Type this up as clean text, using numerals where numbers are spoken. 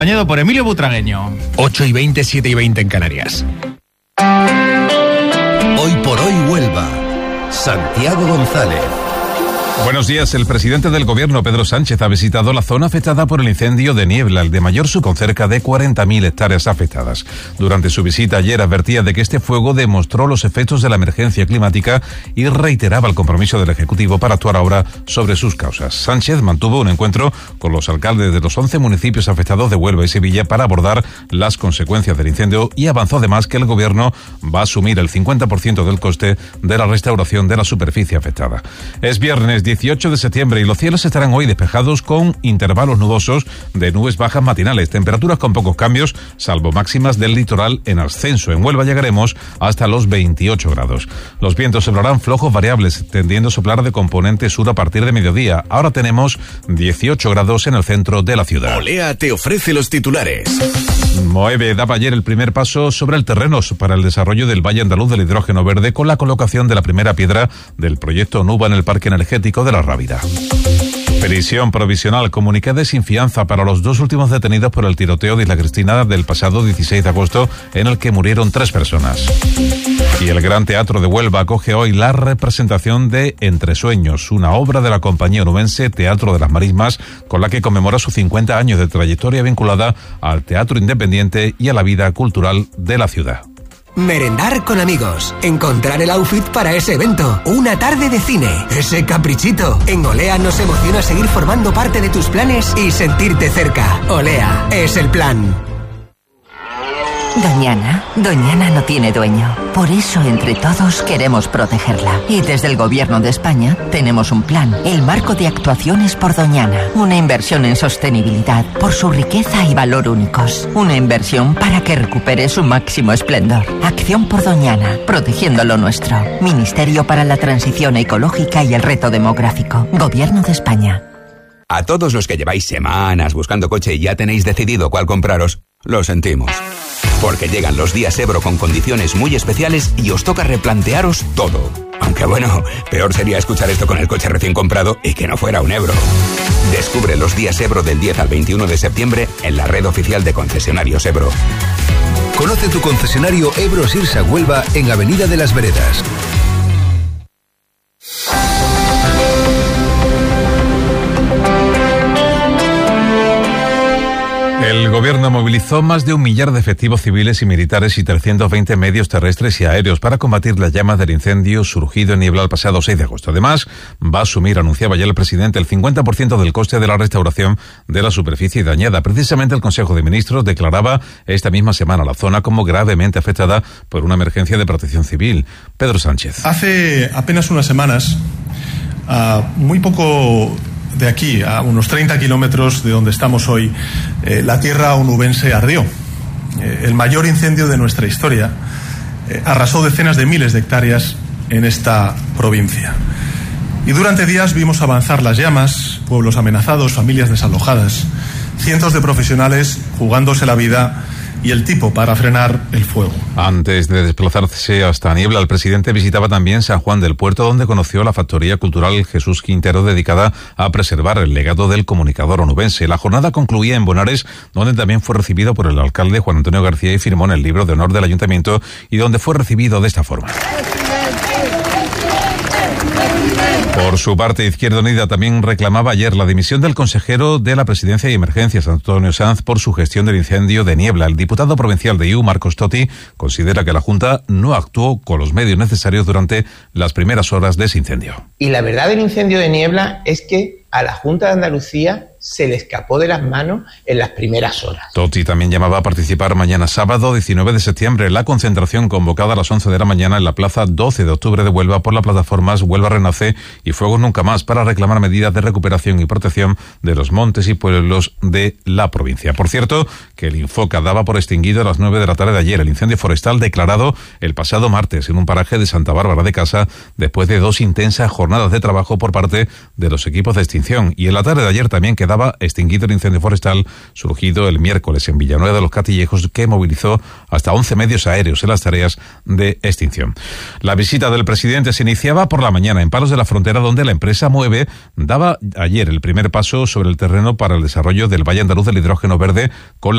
Acompañado por Emilio Butragueño. 8:20, 7:20 en Canarias. Hoy por hoy Huelva. Santiago González. Buenos días. El presidente del gobierno, Pedro Sánchez, ha visitado la zona afectada por el incendio de Niebla, el de Mayorsu, con cerca de 40.000 hectáreas afectadas. Durante su visita ayer advertía de que este fuego demostró los efectos de la emergencia climática y reiteraba el compromiso del Ejecutivo para actuar ahora sobre sus causas. Sánchez mantuvo un encuentro con los alcaldes de los 11 municipios afectados de Huelva y Sevilla para abordar las consecuencias del incendio y avanzó además que el gobierno va a asumir el 50% del coste de la restauración de la superficie afectada. Es viernes 18 de septiembre y los cielos estarán hoy despejados con intervalos nubosos de nubes bajas matinales, temperaturas con pocos cambios, salvo máximas del litoral en ascenso. En Huelva llegaremos hasta los 28 grados. Los vientos soplarán flojos variables, tendiendo a soplar de componente sur a partir de mediodía. Ahora tenemos 18 grados en el centro de la ciudad. Olea te ofrece los titulares. Moeve daba ayer el primer paso sobre el terreno para el desarrollo del Valle Andaluz del Hidrógeno Verde con la colocación de la primera piedra del proyecto Nuba en el Parque Energético de La Rábida. Prisión provisional comunicada sin fianza para los dos últimos detenidos por el tiroteo de Isla Cristina del pasado 16 de agosto en el que murieron 3 personas. Y el Gran Teatro de Huelva acoge hoy la representación de Entre Sueños, una obra de la compañía onubense Teatro de las Marismas, con la que conmemora sus 50 años de trayectoria vinculada al teatro independiente y a la vida cultural de la ciudad. Merendar con amigos, encontrar el outfit para ese evento, una tarde de cine, ese caprichito. En Olea nos emociona seguir formando parte de tus planes y sentirte cerca. Olea es el plan. Doñana no tiene dueño. Por eso entre todos queremos protegerla. Y desde el Gobierno de España tenemos un plan, el Marco de Actuaciones por Doñana. Una inversión en sostenibilidad por su riqueza y valor únicos. Una inversión para que recupere su máximo esplendor. Acción por Doñana, protegiendo lo nuestro. Ministerio para la Transición Ecológica y el Reto Demográfico. Gobierno de España. A todos los que lleváis semanas buscando coche y ya tenéis decidido cuál compraros, lo sentimos. Porque llegan los días Ebro con condiciones muy especiales y os toca replantearos todo. Aunque bueno, peor sería escuchar esto con el coche recién comprado y que no fuera un Ebro. Descubre los días Ebro del 10 al 21 de septiembre en la red oficial de concesionarios Ebro. Conoce tu concesionario Ebro Sirsa Huelva en Avenida de las Veredas. El gobierno movilizó más de 1 millar de efectivos civiles y militares y 320 medios terrestres y aéreos para combatir las llamas del incendio surgido en Niebla el pasado 6 de agosto. Además, va a asumir, anunciaba ya el presidente, el 50% del coste de la restauración de la superficie dañada. Precisamente el Consejo de Ministros declaraba esta misma semana la zona como gravemente afectada por una emergencia de protección civil. Pedro Sánchez. Hace apenas unas semanas, muy poco de aquí, a unos 30 kilómetros de donde estamos hoy, la tierra onubense ardió. El mayor incendio de nuestra historia arrasó decenas de miles de hectáreas en esta provincia. Y durante días vimos avanzar las llamas, pueblos amenazados, familias desalojadas, cientos de profesionales jugándose la vida y el tipo para frenar el fuego. Antes de desplazarse hasta Niebla, el presidente visitaba también San Juan del Puerto, donde conoció la factoría cultural Jesús Quintero, dedicada a preservar el legado del comunicador onubense. La jornada concluía en Bonares, donde también fue recibido por el alcalde Juan Antonio García y firmó en el libro de honor del ayuntamiento, y donde fue recibido de esta forma. Por su parte, Izquierda Unida también reclamaba ayer la dimisión del consejero de la Presidencia y Emergencias, Antonio Sanz, por su gestión del incendio de Niebla. El diputado provincial de IU, Marcos Totti, considera que la Junta no actuó con los medios necesarios durante las primeras horas de ese incendio. Y la verdad del incendio de Niebla es que a la Junta de Andalucía se le escapó de las manos en las primeras horas. Totti también llamaba a participar mañana sábado 19 de septiembre en la concentración convocada a las 11 de la mañana en la plaza 12 de octubre de Huelva por las plataformas Huelva Renace y Fuegos Nunca Más para reclamar medidas de recuperación y protección de los montes y pueblos de la provincia. Por cierto, que el Infoca daba por extinguido a las 9 de la tarde de ayer el incendio forestal declarado el pasado martes en un paraje de Santa Bárbara de Casa después de 2 intensas jornadas de trabajo por parte de los equipos de extinción. Y en la tarde de ayer también quedaba extinguido el incendio forestal surgido el miércoles en Villanueva de los Catillejos, que movilizó hasta 11 medios aéreos en las tareas de extinción. La visita del presidente se iniciaba por la mañana en Palos de la Frontera, donde la empresa Mueve daba ayer el primer paso sobre el terreno para el desarrollo del Valle Andaluz del Hidrógeno Verde con la